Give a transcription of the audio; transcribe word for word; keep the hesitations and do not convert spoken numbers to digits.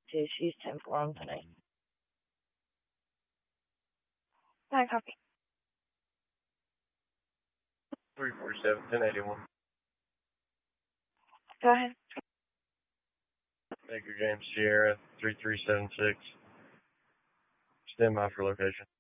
too. She's ten four on tonight. Hi, copy. three four seven, ten eighty-one. Go ahead. Baker James Sierra, three three seven six. Stand by for location.